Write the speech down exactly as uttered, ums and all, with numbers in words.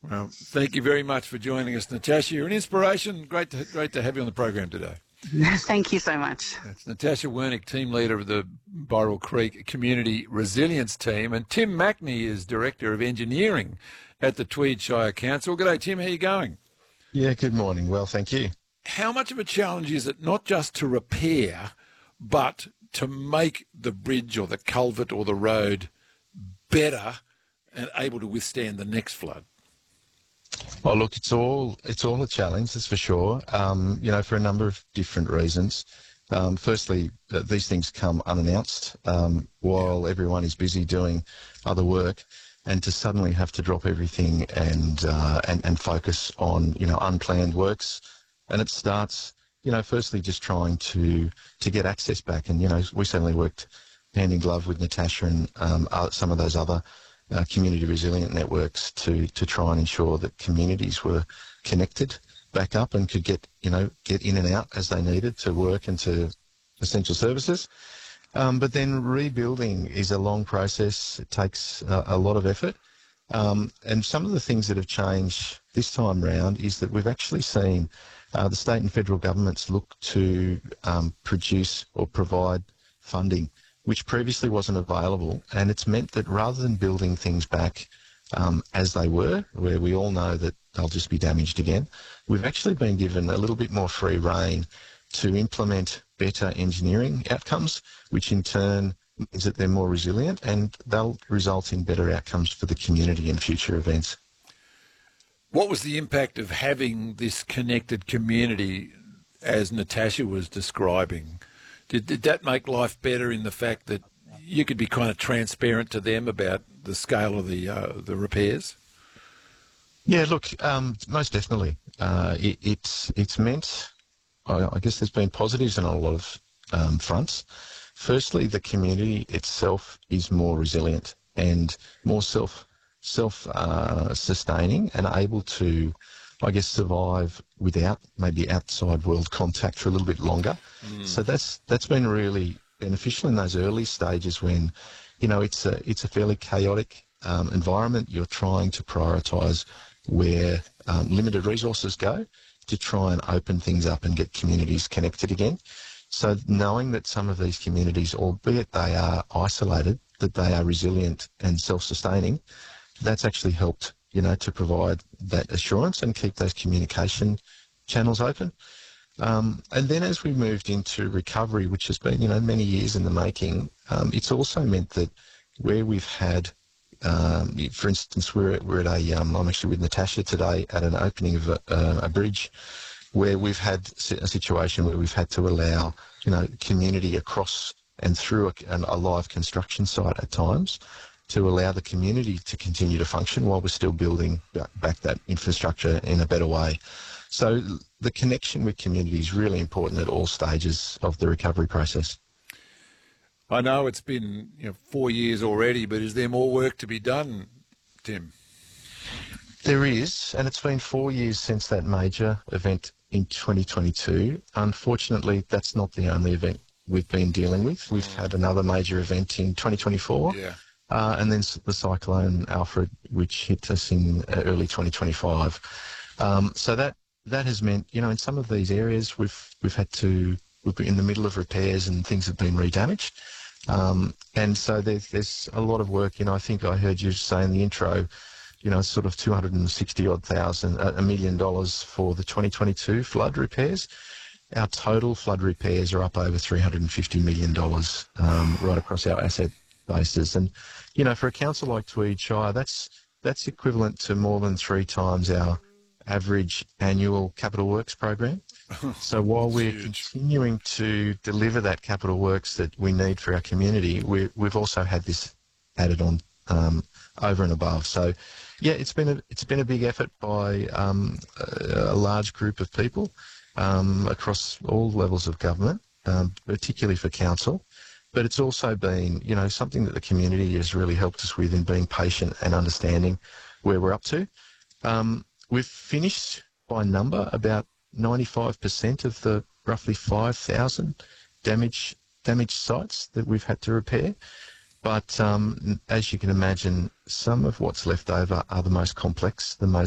Well, thank you very much for joining us, Natasha. You're an inspiration. Great to, great to have you on the program today. Thank you so much. That's Natasha Wernick, team leader of the Boral Creek Community Resilience Team, and Tim Mackney is Director of Engineering at the Tweed Shire Council. G'day, Tim. How are you going? Yeah, good morning. Well, thank you. How much of a challenge is it not just to repair, but to make the bridge or the culvert or the road better and able to withstand the next flood? Oh, look, it's all it's all a challenge, that's for sure. Um, you know, for a number of different reasons. Um, firstly, uh, these things come unannounced um, while everyone is busy doing other work, and to suddenly have to drop everything and uh, and and focus on you know unplanned works, and it starts you know firstly just trying to to get access back, and you know we certainly worked hand in glove with Natasha and um, uh, some of those other Uh, community resilient networks to to try and ensure that communities were connected back up and could get you know get in and out as they needed to work and to essential services. Um, but then rebuilding is a long process. It takes uh, a lot of effort. Um, and some of the things that have changed this time round is that we've actually seen uh, the state and federal governments look to um, produce or provide funding which previously wasn't available, and it's meant that rather than building things back um, as they were, where we all know that they'll just be damaged again, we've actually been given a little bit more free rein to implement better engineering outcomes, which in turn means that they're more resilient and they'll result in better outcomes for the community in future events. What was the impact of having this connected community, as Natasha was describing? Did, did that make life better in the fact that you could be kind of transparent to them about the scale of the uh, the repairs? Yeah, look, um, most definitely. Uh, it, it's it's meant, I, I guess there's been positives on a lot of um, fronts. Firstly, the community itself is more resilient and more self, self uh, sustaining and able to, I guess, survive without maybe outside world contact for a little bit longer. Mm. So that's that's been really beneficial in those early stages when, you know, it's a it's a fairly chaotic um, environment. You're trying to prioritise where um, limited resources go to try and open things up and get communities connected again. So knowing that some of these communities, albeit they are isolated, that they are resilient and self-sustaining, that's actually helped, you know, to provide that assurance and keep those communication channels open. Um, and then as we moved into recovery, which has been, you know, many years in the making, um, it's also meant that where we've had, um, for instance, we're, we're at a, um, I'm actually with Natasha today at an opening of a, uh, a bridge where we've had a situation where we've had to allow, you know, community across and through a, a live construction site at times to allow the community to continue to function while we're still building back that infrastructure in a better way. So the connection with community is really important at all stages of the recovery process. I know it's been you know, four years already, but is there more work to be done, Tim? There is, and it's been four years since that major event in twenty twenty-two. Unfortunately, that's not the only event we've been dealing with. We've had another major event in twenty twenty-four. Yeah. Uh, and then the cyclone Alfred, which hit us in early twenty twenty-five. Um, so that that has meant, you know, in some of these areas we've we've had to we've been in the middle of repairs and things have been redamaged. Um, and so there's there's a lot of work. You know, I think I heard you say in the intro, you know, sort of two hundred sixty odd thousand, a million dollars for the twenty twenty-two flood repairs. Our total flood repairs are up over three hundred fifty million dollars um, right across our asset bases. And, you know, for a council like Tweed Shire, that's that's equivalent to more than three times our average annual capital works program. So while we're huge. continuing to deliver that capital works that we need for our community, we, we've also had this added on um, over and above. So, yeah, it's been a it's been a big effort by um, a, a large group of people um, across all levels of government, um, particularly for council. But it's also been, you know, something that the community has really helped us with in being patient and understanding where we're up to. Um, we've finished by number about ninety-five percent of the roughly five thousand damage, damaged sites that we've had to repair. But um, as you can imagine, some of what's left over are the most complex, the most